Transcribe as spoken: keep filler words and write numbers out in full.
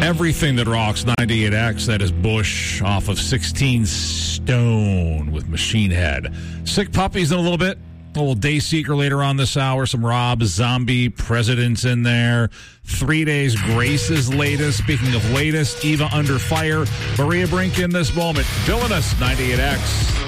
Everything that rocks ninety-eight X, that is Bush off of sixteen Stone with Machine Head. Sick Puppies in a little bit. A little Dayseeker later on this hour. Some Rob Zombie, President's in there. Three Days Grace's latest. Speaking of latest, Eva Under Fire. Maria Brink in this moment. Villainous, ninety-eight X.